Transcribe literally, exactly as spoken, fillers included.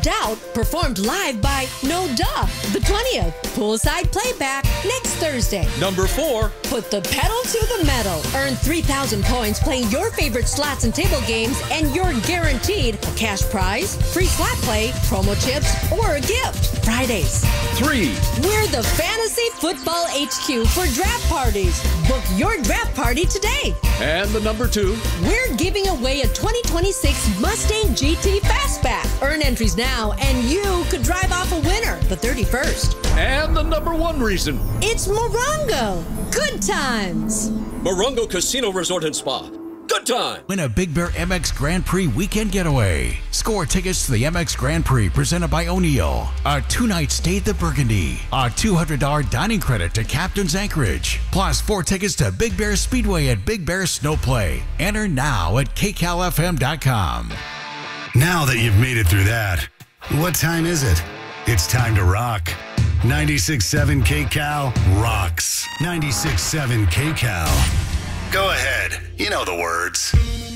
Doubt, performed live by No Duh, the twentieth. Poolside playback next Thursday. Number four. Put the pedal to the metal. Earn three thousand points playing your favorite slots and table games, and you're guaranteed a cash prize, free slot play, promo chips, or a gift. Fridays. Three. We're the Fantasy Football H Q for draft parties. Book your draft party today. And the number two. We're giving away a twenty twenty-six Mustang G T Fastback. Earn entries now, and you could drive off a winner the thirty-first. And the number one reason. It's Morongo. Good times. Morongo Casino Resort and Spa. Good time. Win a Big Bear M X Grand Prix weekend getaway. Score tickets to the M X Grand Prix presented by O'Neill. A two-night stay at the Burgundy. A two hundred dollars dining credit to Captain's Anchorage. Plus four tickets to Big Bear Speedway at Big Bear Snow Play. Enter now at K cal F M dot com. Now that you've made it through that, what time is it? It's time to rock. ninety-six point seven K Cal rocks. ninety-six point seven K Cal. Go ahead. You know the words.